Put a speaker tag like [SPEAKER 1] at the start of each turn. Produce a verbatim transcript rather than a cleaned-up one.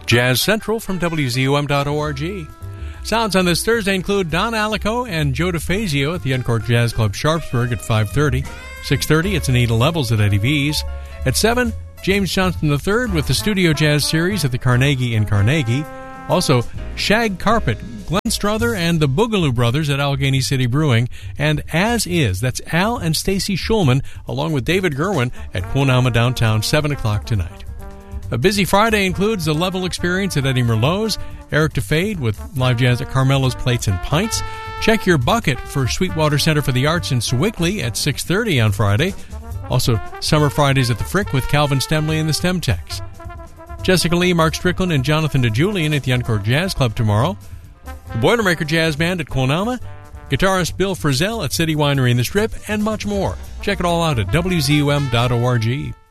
[SPEAKER 1] Jazz Central from W Z U M dot org. Sounds on this Thursday include Don Alico and Joe DeFazio at the Encore Jazz Club Sharpsburg at five thirty. six thirty, it's Anita Levels at Eddie V's. At seven, James Johnston the third with the Studio Jazz Series at the Carnegie in Carnegie. Also, Shag Carpet, Glenn Strother and the Boogaloo Brothers at Allegheny City Brewing. And As Is, that's Al and Stacy Schulman, along with David Gerwin at Quonama Downtown, seven o'clock tonight. A busy Friday includes the Level Experience at Eddie Merlot's, Eric DeFade with live jazz at Carmelo's Plates and Pints. Check your bucket for Sweetwater Center for the Arts in Sewickley at six thirty on Friday. Also, Summer Fridays at the Frick with Calvin Stemley and the Stemtex. Jessica Lee, Mark Strickland, and Jonathan DeJulian at the Encore Jazz Club tomorrow. The Boilermaker Jazz Band at Quonama. Guitarist Bill Frisell at City Winery in the Strip, and much more. Check it all out at W Z U M dot org.